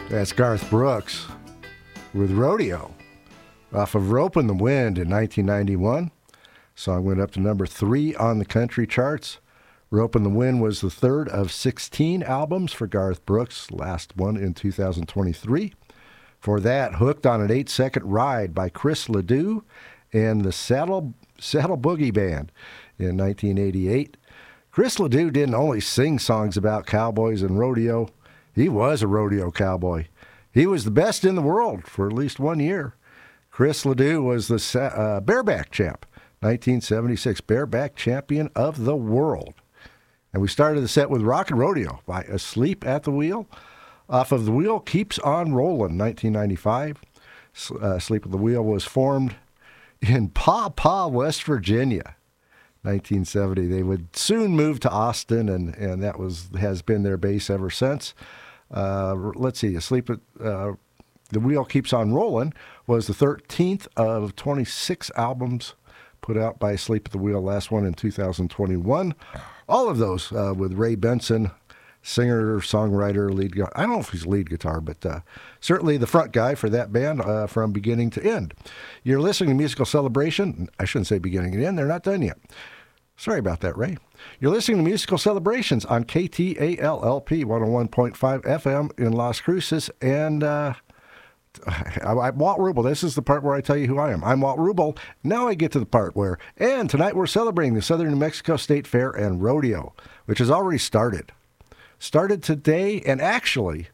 That's Garth Brooks with Rodeo off of Rope in the Wind in 1991. Song went up to number 3 on the country charts. Rope in the Wind was the third of 16 albums for Garth Brooks, last one in 2023. For that, Hooked on an 8-Second Ride by Chris Ledoux and the Saddle Boogie Band in 1988. Chris Ledoux didn't only sing songs about cowboys and rodeo. He was a rodeo cowboy. He was the best in the world for at least 1 year. Chris Ledoux was the bareback champ, 1976 bareback champion of the world. And we started the set with Rock and Rodeo by Asleep at the Wheel. Off of The Wheel Keeps on Rollin', 1995. Asleep at the Wheel was formed in Paw Paw, West Virginia, 1970. They would soon move to Austin, and that has been their base ever since. Let's see, The Wheel Keeps on Rollin' was the 13th of 26 albums put out by Asleep at the Wheel, last one in 2021. All of those with Ray Benson, singer, songwriter, lead guitar. I don't know if he's lead guitar, but certainly the front guy for that band from beginning to end. You're listening to Musical Celebration. I shouldn't say beginning and end. They're not done yet. Sorry about that, Ray. You're listening to Musical Celebrations on KTALLP 101.5 FM in Las Cruces. And I'm Walt Rubel. This is the part where I tell you who I am. I'm Walt Rubel. Now I get to the part where, and tonight we're celebrating the Southern New Mexico State Fair and Rodeo, which has already started. Started today, and actually,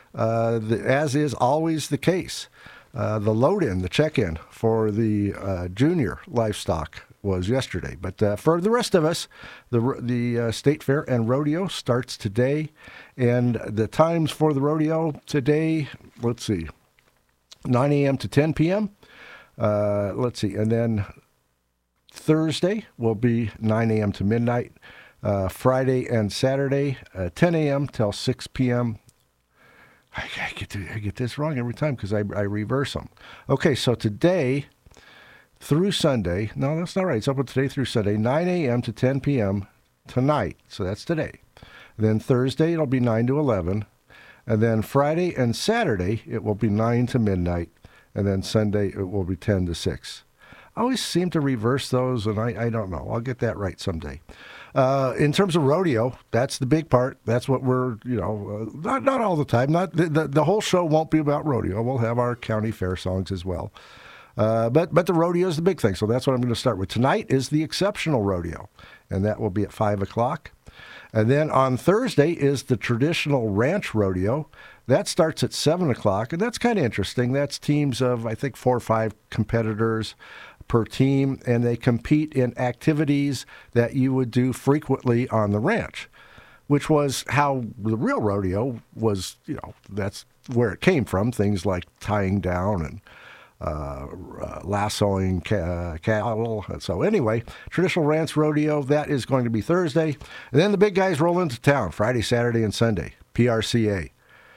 as is always the case, the load-in, the check-in for the junior livestock was yesterday. But for the rest of us, the State Fair and Rodeo starts today. And the times for the rodeo today, let's see, 9 a.m. to 10 p.m. Let's see, and then Thursday will be 9 a.m. to midnight. Friday and Saturday, 10 a.m. till 6 p.m. I get this wrong every time because I reverse them. Okay, so today through Sunday, no, that's not right. It's open today through Sunday, 9 a.m. to 10 p.m. tonight. So that's today. Then Thursday, it'll be 9 to 11. And then Friday and Saturday, it will be 9 to midnight. And then Sunday, it will be 10 to 6. I always seem to reverse those, and I don't know. I'll get that right someday. In terms of rodeo, that's the big part. That's what we're, not all the time. Not the whole show won't be about rodeo. We'll have our county fair songs as well. But the rodeo is the big thing, so that's what I'm going to start with. Tonight is the Exceptional Rodeo, and that will be at 5 o'clock. And then on Thursday is the Traditional Ranch Rodeo. That starts at 7 o'clock, and that's kind of interesting. That's teams of, I think, 4 or 5 competitors per team, and they compete in activities that you would do frequently on the ranch, which was how the real rodeo was, that's where it came from, things like tying down and lassoing cattle. So anyway, Traditional Ranch Rodeo, that is going to be Thursday. And then the big guys roll into town Friday, Saturday, and Sunday. PRCA.